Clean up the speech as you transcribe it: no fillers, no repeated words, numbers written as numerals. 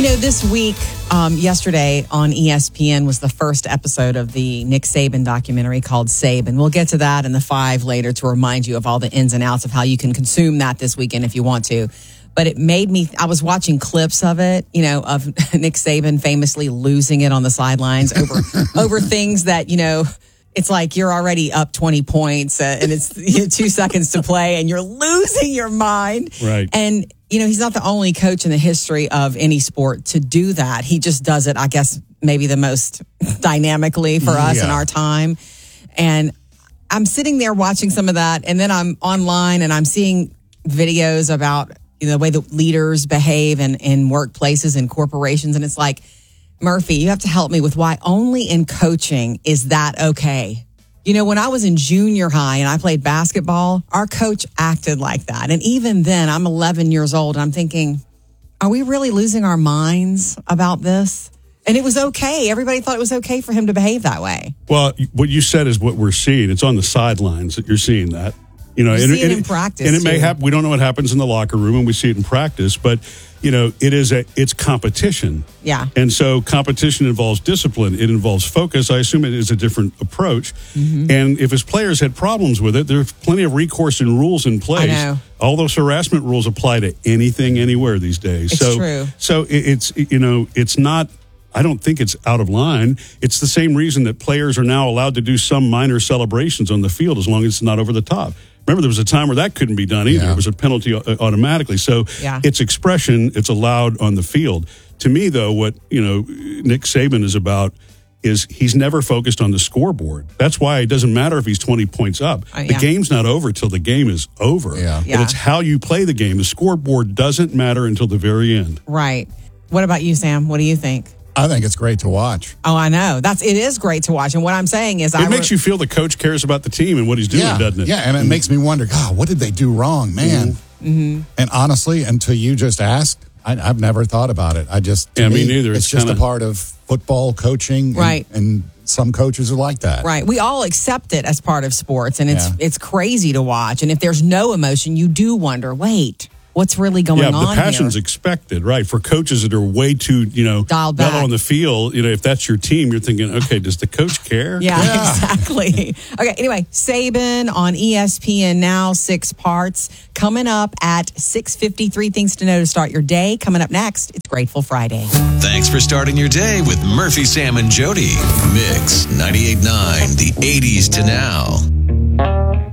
This week, yesterday on ESPN was the first episode of the Nick Saban documentary called Saban. We'll get to that in the 5 later to remind you of all the ins and outs of how you can consume that this weekend if you want to. But it made me, I was watching clips of it, of Nick Saban famously losing it on the sidelines over things that, it's like you're already up 20 points and it's 2 seconds to play and you're losing your mind. Right. And, he's not the only coach in the history of any sport to do that. He just does it, I guess, maybe the most dynamically for us in our time. And I'm sitting there watching some of that, and then I'm online and I'm seeing videos about the way the leaders behave in workplaces and corporations. And it's like, Murphy, you have to help me with why only in coaching is that okay. When I was in junior high and I played basketball, our coach acted like that. And even then, I'm 11 years old and I'm thinking, are we really losing our minds about this? And it was okay. Everybody thought it was okay for him to behave that way. Well, what you said is what we're seeing. It's on the sidelines that you're seeing that. You see it in practice, and it may happen. We don't know what happens in the locker room, and we see it in practice. But it's competition. Yeah. And so competition involves discipline. It involves focus. I assume it is a different approach. Mm-hmm. And if his players had problems with it, there's plenty of recourse and rules in place. I know. All those harassment rules apply to anything, anywhere these days. It's true. So it's not. I don't think it's out of line. It's the same reason that players are now allowed to do some minor celebrations on the field as long as it's not over the top. Remember, there was a time where that couldn't be done either. Yeah. It was a penalty automatically. So it's expression. It's allowed on the field. To me, though, what Nick Saban is about is he's never focused on the scoreboard. That's why it doesn't matter if he's 20 points up. The game's not over till the game is over. Yeah. And it's how you play the game. The scoreboard doesn't matter until the very end. Right. What about you, Sam? What do you think? I think it's great to watch. Oh, I know. It is great to watch. And what I'm saying is it makes you feel the coach cares about the team and what he's doing, doesn't it? Yeah, and it makes me wonder, God, what did they do wrong, man? Mm-hmm. And honestly, until you just asked, I've never thought about it. Me neither. It's just a part of football coaching. Right. And some coaches are like that. Right. We all accept it as part of sports, and it's crazy to watch. And if there's no emotion, you do wonder, wait, what's really going on here? Yeah, the passion's expected, right? For coaches that are way too, dialed back on the field, if that's your team, you're thinking, okay, does the coach care? Yeah, exactly. Okay, anyway, Saban on ESPN Now, 6 parts. Coming up at 6:53, things to know to start your day. Coming up next, it's Grateful Friday. Thanks for starting your day with Murphy, Sam, and Jody. Mix 98.9, the 80s to now.